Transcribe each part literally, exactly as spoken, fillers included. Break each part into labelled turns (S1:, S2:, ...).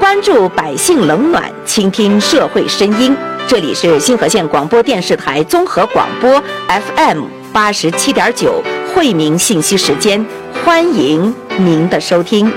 S1: 关注百姓冷暖，倾听社会声音。这里是新河县广播电视台综合广播 F M 八十七点九惠民信息时间，欢迎您的收听。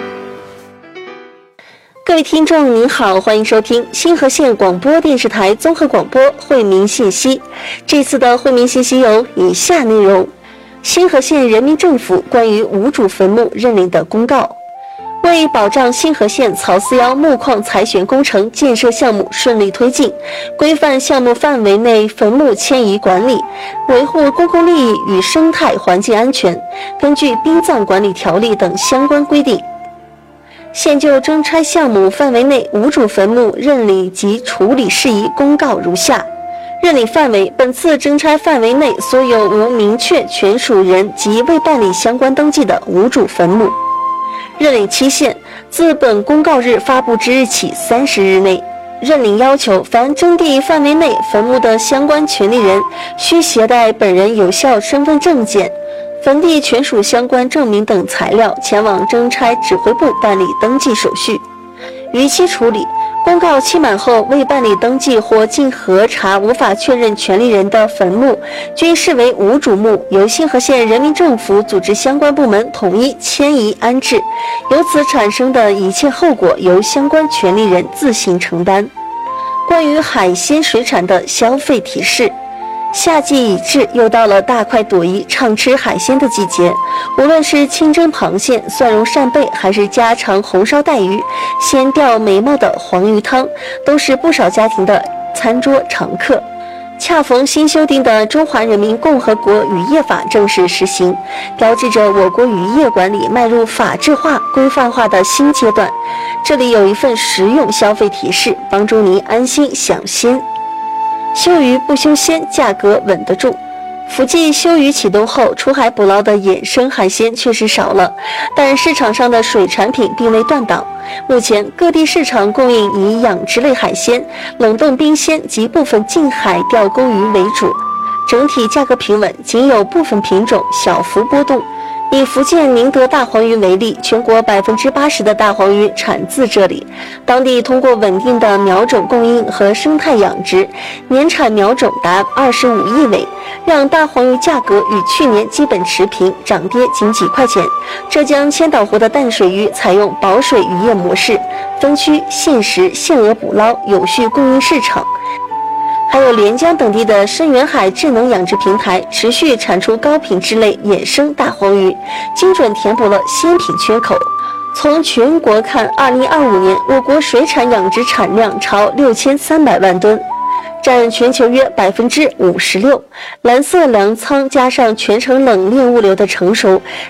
S2: 各位听众您好，欢迎收听新河县广播电视台综合广播惠民信息。这次的惠民信息有以下内容：新河县人民政府关于无主坟墓认领的公告。为保障新河县曹四幺木矿采选工程建设项目顺利推进，规范项目范围内坟墓迁移管理，维护公共利益与生态环境安全，根据《殡葬管理条例》等相关规定，现就征拆项目范围内无主坟墓认领及处理事宜公告如下。认领范围：本次征拆范围内所有无明确权属人及未办理相关登记的无主坟墓。认领期限：自本公告日发布之日起三十日内。认领要求：凡征地范围内坟墓的相关权利人需携带本人有效身份证件、坟地权属相关证明等材料前往征拆指挥部办理登记手续。逾期处理：公告期满后未办理登记或经核查无法确认权利人的坟墓，均视为无主墓，由新河县人民政府组织相关部门统一迁移安置，由此产生的一切后果由相关权利人自行承担。关于海鲜水产的消费提示：夏季已至，又到了大快朵颐、畅吃海鲜的季节。无论是清蒸螃蟹、蒜蓉扇贝，还是家常红烧带鱼、鲜钓美貌的黄鱼汤，都是不少家庭的餐桌常客。恰逢新修订的《中华人民共和国渔业法》正式实行，标志着我国渔业管理迈入法治化、规范化的新阶段。这里有一份实用消费提示，帮助您安心享鲜。休渔不修鲜，价格稳得住。福记休渔启动后，出海捕捞的野生海鲜确实少了，但市场上的水产品并未断档。目前各地市场供应以养殖类海鲜、冷冻冰鲜及部分近海钓钩鱼为主，整体价格平稳，仅有部分品种小幅波动。以福建宁德大黄鱼为例，全国百分之八十的大黄鱼产自这里。当地通过稳定的苗种供应和生态养殖，年产苗种达二十五亿尾，让大黄鱼价格与去年基本持平，涨跌仅几块钱。浙江千岛湖的淡水鱼采用保水渔业模式，分区限时限额捕捞，有序供应市场。还有连江等地的深源海智能养殖平台持续产出高品质类野生大黄鱼，精准填补了鲜品缺口。从全国看，二零二五年我国水产养殖产量超六千三百万吨，占全球约百分之五十六。蓝色粮仓加上全程冷链物流的成熟，